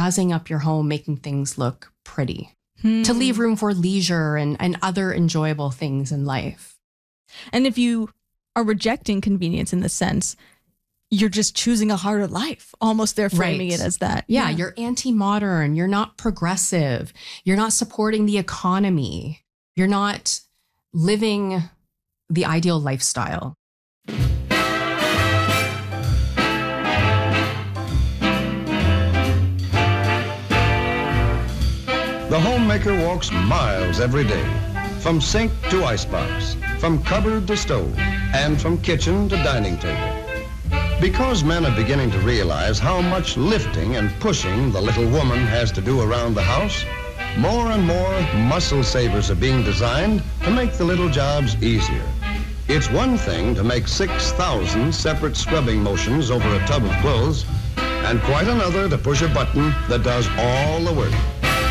jazzing up your home, making things look pretty, to leave room for leisure and other enjoyable things in life. And if you are rejecting convenience in this sense, you're just choosing a harder life. Almost they're framing it as that. Yeah, you're anti-modern. You're not progressive. You're not supporting the economy. You're not living the ideal lifestyle. The homemaker walks miles every day, from sink to icebox, from cupboard to stove, and from kitchen to dining table. Because men are beginning to realize how much lifting and pushing the little woman has to do around the house, more and more muscle savers are being designed to make the little jobs easier. It's one thing to make 6,000 separate scrubbing motions over a tub of clothes, and quite another to push a button that does all the work.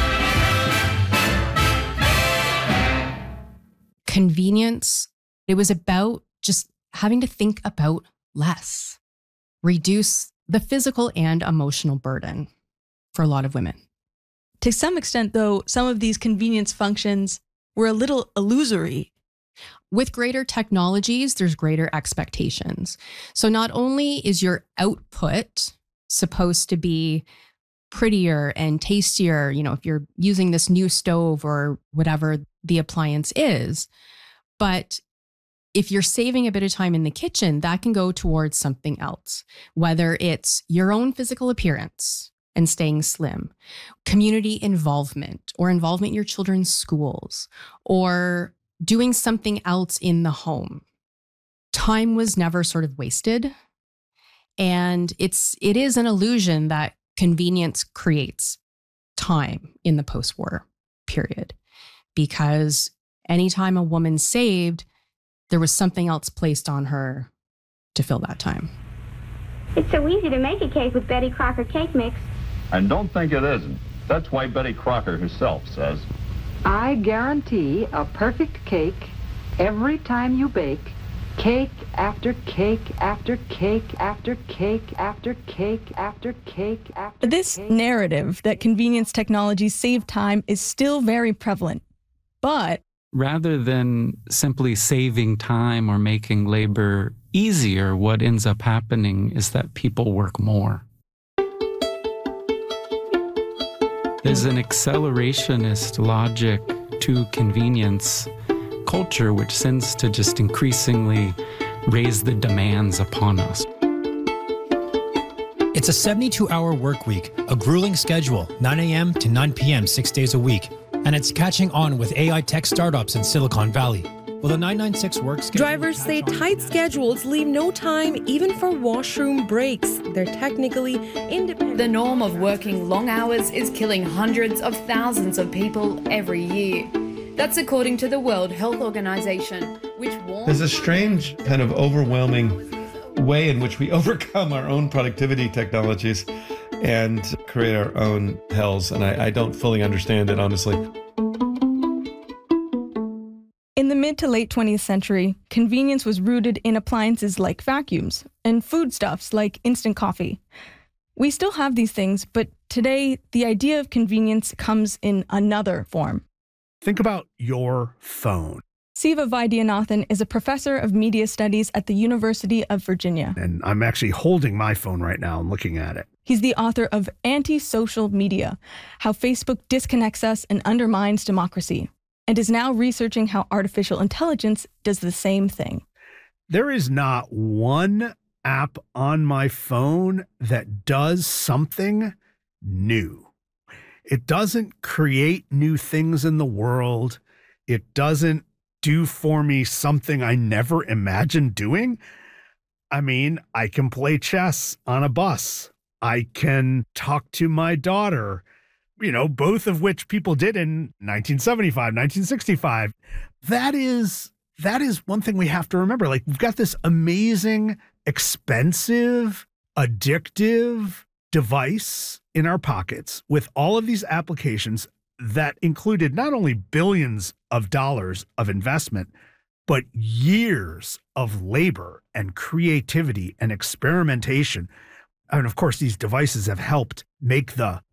Convenience, it was about just having to think about less, reduce the physical and emotional burden for a lot of women. To some extent, though, some of these convenience functions were a little illusory. With greater technologies, there's greater expectations. So not only is your output supposed to be prettier and tastier, if you're using this new stove or whatever the appliance is, but if you're saving a bit of time in the kitchen, that can go towards something else, whether it's your own physical appearance and staying slim, community involvement, or involvement in your children's schools, or doing something else in the home. Time was never sort of wasted. And it is an illusion that convenience creates time in the post-war period, because anytime a woman saved, there was something else placed on her to fill that time. It's so easy to make a cake with Betty Crocker cake mix. And don't think it isn't. That's why Betty Crocker herself says, I guarantee a perfect cake every time you bake. Cake after cake after cake after cake after cake after cake after This narrative that convenience technologies save time is still very prevalent. But rather than simply saving time or making labor easier, what ends up happening is that people work more. There's an accelerationist logic to convenience culture, which tends to just increasingly raise the demands upon us. It's a 72-hour work week, a grueling schedule, 9 a.m. to 9 p.m. 6 days a week. And it's catching on with AI tech startups in Silicon Valley. Well, the 996 work schedule... Drivers say tight schedules leave no time even for washroom breaks. They're technically independent. The norm of working long hours is killing hundreds of thousands of people every year. That's according to the World Health Organization, which warns... There's a strange kind of overwhelming way in which we overcome our own productivity technologies and create our own hells, and I don't fully understand it, honestly. In the mid to late 20th century, convenience was rooted in appliances like vacuums and foodstuffs like instant coffee. We still have these things, but today the idea of convenience comes in another form. Think about your phone. Siva Vaidyanathan is a professor of media studies at the University of Virginia. And I'm actually holding my phone right now and looking at it. He's the author of Anti-Social Media, How Facebook Disconnects Us and Undermines Democracy, and is now researching how artificial intelligence does the same thing. There is not one app on my phone that does something new. It doesn't create new things in the world. It doesn't do for me something I never imagined doing. I mean, I can play chess on a bus. I can talk to my daughter, both of which people did in 1975, 1965. That is one thing we have to remember. Like, we've got this amazing, expensive, addictive device in our pockets with all of these applications that included not only billions of dollars of investment, but years of labor and creativity and experimentation. And of course, these devices have helped make the